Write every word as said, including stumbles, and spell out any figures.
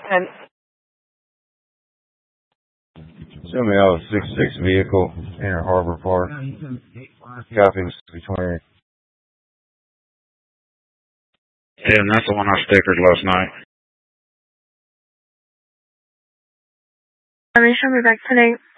And Show me out a six six vehicle, Inner Harbor Park. Copies between. Yeah, and that's the one I stickered last night. Let me show me back today.